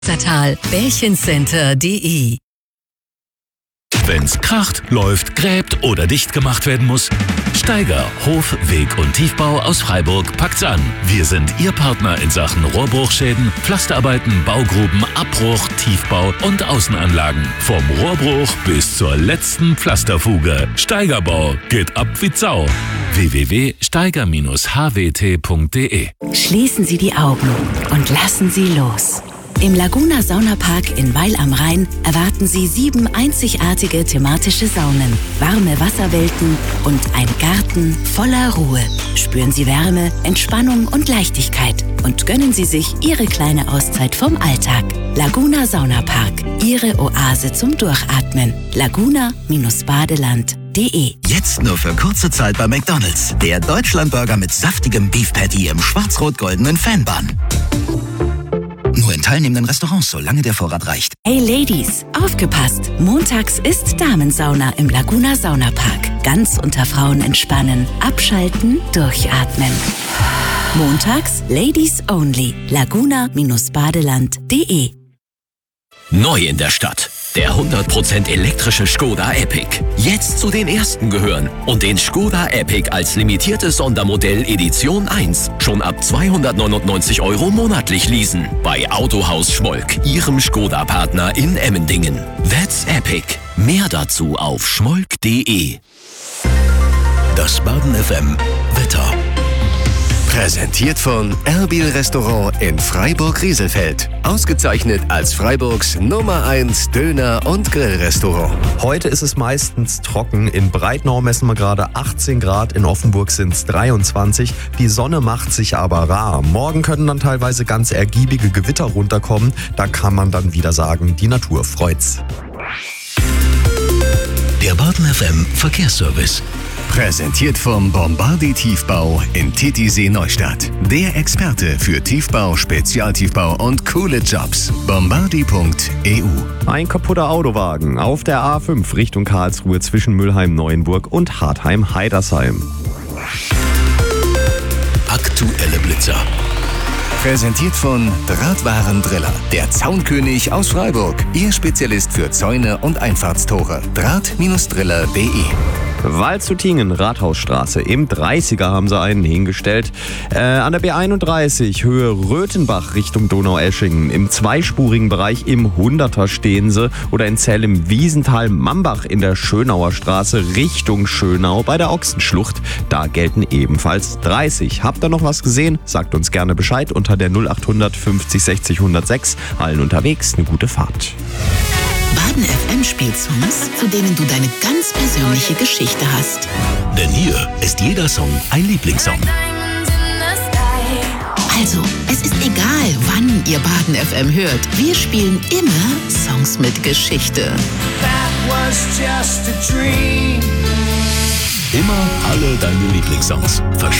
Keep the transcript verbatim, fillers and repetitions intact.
Satal, bärchencenter punkt de. Wenn's kracht, läuft, gräbt oder dicht gemacht werden muss, Steiger, Hof, Weg und Tiefbau aus Freiburg packt's an. Wir sind Ihr Partner in Sachen Rohrbruchschäden, Pflasterarbeiten, Baugruben, Abbruch, Tiefbau und Außenanlagen. Vom Rohrbruch bis zur letzten Pflasterfuge. Steigerbau geht ab wie Sau. w w w punkt steiger Bindestrich h w t punkt de. Schließen Sie die Augen und lassen Sie los. Im Laguna Saunapark in Weil am Rhein erwarten Sie sieben einzigartige thematische Saunen, warme Wasserwelten und ein Garten voller Ruhe. Spüren Sie Wärme, Entspannung und Leichtigkeit und gönnen Sie sich Ihre kleine Auszeit vom Alltag. Laguna Saunapark, Ihre Oase zum Durchatmen. laguna Badeland punkt de. Jetzt nur für kurze Zeit bei McDonald's. Der Deutschlandburger mit saftigem Beef Patty im schwarz-rot-goldenen Fanbun. Nur in teilnehmenden Restaurants, solange der Vorrat reicht. Hey Ladies, aufgepasst! Montags ist Damensauna im Laguna Saunapark. Ganz unter Frauen entspannen, abschalten, durchatmen. Montags Ladies Only. laguna Badeland punkt de. Neu in der Stadt. Der hundert Prozent elektrische Skoda Epic. Jetzt zu den ersten gehören und den Skoda Epic als limitiertes Sondermodell Edition eins schon ab zweihundertneunundneunzig Euro monatlich leasen. Bei Autohaus Schmolk, Ihrem Skoda-Partner in Emmendingen. That's Epic. Mehr dazu auf schmolk punkt de. Das Baden F M Wetter. Präsentiert von Erbil Restaurant in Freiburg-Rieselfeld. Ausgezeichnet als Freiburgs Nummer eins Döner- und Grillrestaurant. Heute ist es meistens trocken. In Breitnau messen wir gerade achtzehn Grad, in Offenburg sind es dreiundzwanzig. Die Sonne macht sich aber rar. Morgen können dann teilweise ganz ergiebige Gewitter runterkommen. Da kann man dann wieder sagen, die Natur freut's. Der Baden F M Verkehrsservice. Präsentiert vom Bombardi Tiefbau in Titisee Neustadt. Der Experte für Tiefbau, Spezialtiefbau und coole Jobs. bombardi punkt e u. Ein kaputter Autowagen auf der A fünf Richtung Karlsruhe zwischen Mülheim-Neuenburg und Hartheim-Heidersheim. Aktuelle Blitzer. Präsentiert von Drahtwarendriller. Der Zaunkönig aus Freiburg. Ihr Spezialist für Zäune und Einfahrtstore. draht Driller punkt de. Waldshutingen, Rathausstraße. Im dreißiger haben sie einen hingestellt. Äh, an der B einunddreißig, Höhe Röthenbach Richtung Donaueschingen. Im zweispurigen Bereich im hunderter stehen sie. Oder in Zell im Wiesental-Mambach in der Schönauer Straße Richtung Schönau bei der Ochsenschlucht. Da gelten ebenfalls dreißig. Habt ihr noch was gesehen? Sagt uns gerne Bescheid unter der null acht hundert fünfzig sechzig hundertsechs. Allen unterwegs eine gute Fahrt. Baden F M spielt Songs, zu denen du deine ganz persönliche Geschichte hast. Denn hier ist jeder Song ein Lieblingssong. Also, es ist egal, wann ihr Baden F M hört. Wir spielen immer Songs mit Geschichte. Immer alle deine Lieblingssongs. Versprochen.